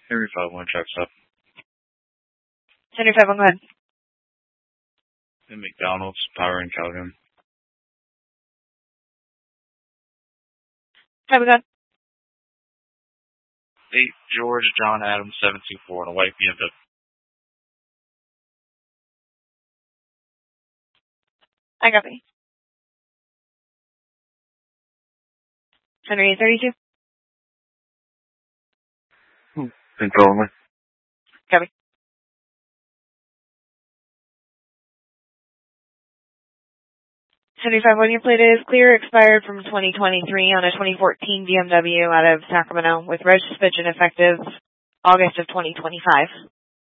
Henry 5-1 checks up. Henry 5-1, go ahead. And McDonald's, Power and Calhoun. 5-1, go ahead. 8 George John Adams 724 and a white BMW. I copy. Henry 832. Control only. Copy. Henry 5-1, your plate is clear, expired from 2023 on a 2014 BMW out of Sacramento with registration effective August of 2025.